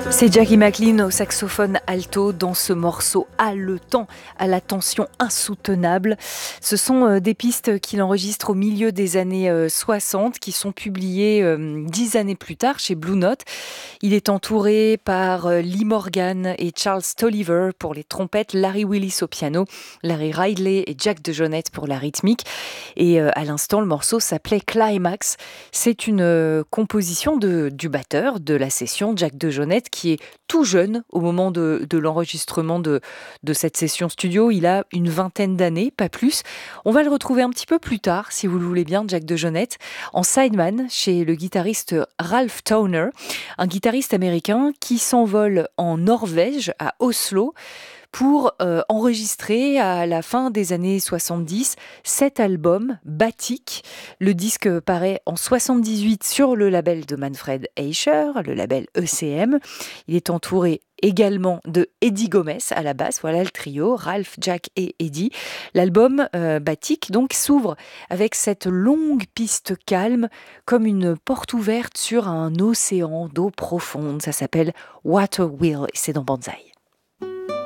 C'est Jackie McLean au saxophone alto dans ce morceau haletant, à la tension insoutenable. Ce sont des pistes qu'il enregistre au milieu des années 60, qui sont publiées 10 années plus tard chez Blue Note. Il est entouré par Lee Morgan et Charles Tolliver pour les trompettes, Larry Willis au piano, Larry Ridley et Jack DeJohnette pour la rythmique. Et à l'instant, le morceau s'appelait Climax. C'est une composition du batteur de la session, Jack DeJohnette, qui est tout jeune au moment de l'enregistrement de cette session studio. Il a une vingtaine d'années, pas plus. On va le retrouver un petit peu plus tard, si vous le voulez bien, Jack DeJohnette, en sideman chez le guitariste Ralph Towner, un guitariste américain qui s'envole en Norvège, à Oslo, pour enregistrer à la fin des années 70 cet album, Batik. Le disque paraît en 78 sur le label de Manfred Eicher, le label ECM. Il est entouré également de Eddie Gomez à la basse, voilà le trio, Ralph, Jack et Eddie. L'album Batik donc s'ouvre avec cette longue piste calme, comme une porte ouverte sur un océan d'eau profonde. Ça s'appelle Water Wheel et c'est dans Banzai.